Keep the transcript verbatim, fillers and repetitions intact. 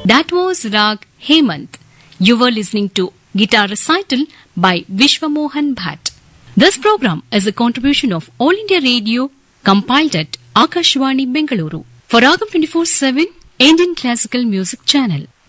That was Rag Hemant. You were listening to Guitar Recital by Vishwamohan Bhatt. This program is a contribution of All India Radio, compiled at Akashvani Bengaluru for Ragam twenty-four seven Indian Classical Music Channel.